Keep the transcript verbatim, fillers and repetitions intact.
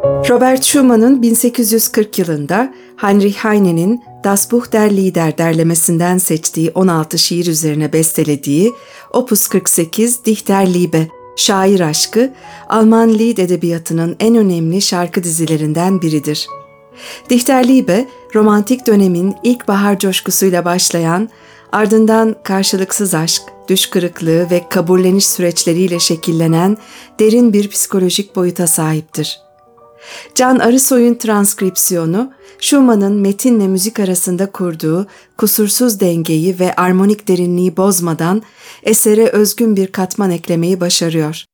Robert Schumann'ın bin sekiz yüz kırk yılında Heinrich Heine'nin Das Buch der Lieder derlemesinden seçtiği on altı şiir üzerine bestelediği Opus kırk sekiz Dichter Liebe, Şair Aşkı, Alman Lied edebiyatının en önemli şarkı dizilerinden biridir. Dichter Liebe, romantik dönemin ilk bahar coşkusuyla başlayan, ardından karşılıksız aşk, düş kırıklığı ve kabulleniş süreçleriyle şekillenen derin bir psikolojik boyuta sahiptir. Can Arısoy'un transkripsiyonu, Schumann'ın metinle müzik arasında kurduğu kusursuz dengeyi ve armonik derinliği bozmadan esere özgün bir katman eklemeyi başarıyor.